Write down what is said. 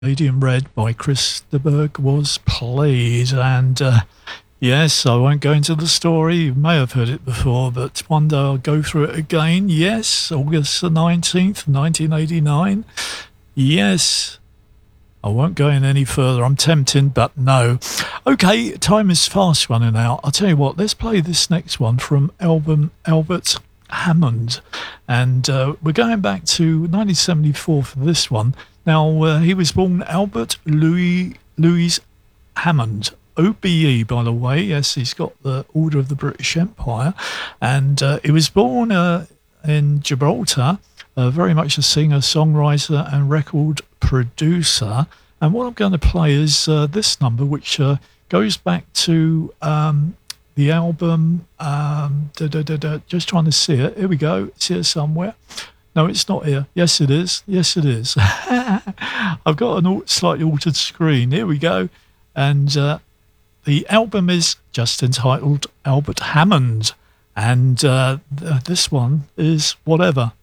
Lady in Red by Chris de Burgh was played, and yes, I won't go into the story. You may have heard it before, but one day I'll go through it again. Yes, August the 19th, 1989. Yes, I won't go in any further. I'm tempting, but no. Okay, time is fast running out. I'll tell you what, let's play this next one from album Albert Hammond. And we're going back to 1974 for this one. Now, he was born Albert Louis Hammond, OBE, by the way. Yes, he's got the Order of the British Empire. And he was born in Gibraltar, very much a singer, songwriter, and record producer. And what I'm going to play is this number, which goes back to the album. Just trying to see it. Here we go. It's here somewhere. No, it's not here. Yes, it is. Yes, it is. I've got a slightly altered screen. Here we go. And the album is just entitled Albert Hammond. And this one is Whatever.